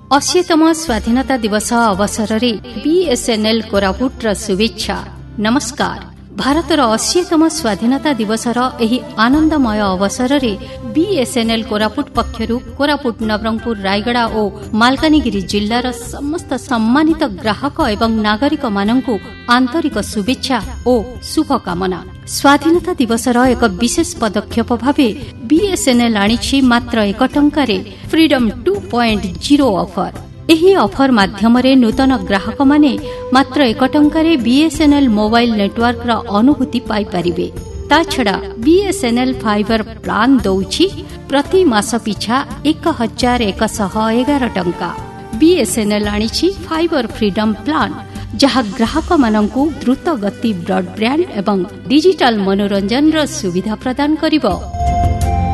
80तम स्वाधीनता दिवस अवसर में बीएसएनएल कोरापुटर शुभेच्छा। नमस्कार। भारतर 80तम स्वाधीनता दिवसर एही आनंदमय अवसर में बीएसएनएल कोरापुट पक्षरु कोरापुट नवरंगपुर रायगड़ा और मालकानगिरी जिल्लार समस्त सम्मानित ग्राहक एवं नागरिक माननकु आंतरिक शुभेच्छा और शुभकामना। स्वाधीनता दिवसर एक विशेष पदक्षेप भावे बीएसएनएल आनिछि मात्र 1 टंकारे फ्रीडम 2.0 ऑफर। एही ऑफर माध्यमरे नूतन ग्राहक माने मात्र 1 टंकारे बीएसएनएल मोबाइल नेटवर्क रा अनुभूति पाई परिबे। ता छड़ा बीएसएनएल फाइबर प्लान दउछि प्रति मास पिछा 1111 टंका। बीएसएनएल आनिछि फाइबर फ्रीडम प्लान जहा ग्राहक माननकु द्रुत गति ब्रॉडबैंड एवं डिजिटल मनोरंजन रा सुविधा प्रदान करिबो।